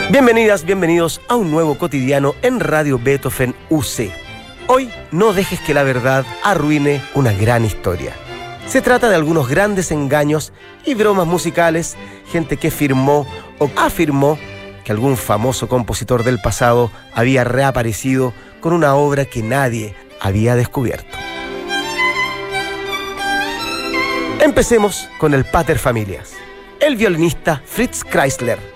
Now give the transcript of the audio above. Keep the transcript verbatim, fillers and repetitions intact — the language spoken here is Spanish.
Bienvenidas, bienvenidos a un nuevo cotidiano en Radio Beethoven U C. Hoy no dejes que la verdad arruine una gran historia. Se trata de algunos grandes engaños y bromas musicales, gente que firmó o afirmó que algún famoso compositor del pasado había reaparecido con una obra que nadie había descubierto. Empecemos con el pater familias. El violinista Fritz Kreisler